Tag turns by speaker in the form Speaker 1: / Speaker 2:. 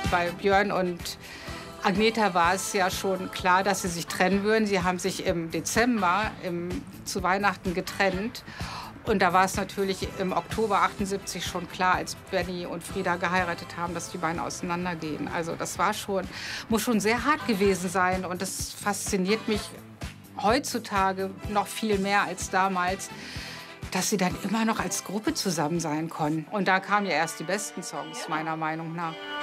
Speaker 1: Bei Björn und Agneta war es ja schon klar, dass sie sich trennen würden. Sie haben sich im Dezember zu Weihnachten getrennt. Und da war es natürlich im Oktober 78 schon klar, als Benny und Frieda geheiratet haben, dass die beiden auseinandergehen. Also das muss schon sehr hart gewesen sein. Und das fasziniert mich heutzutage noch viel mehr als damals, dass sie dann immer noch als Gruppe zusammen sein konnten. Und da kamen ja erst die besten Songs, meiner Meinung nach.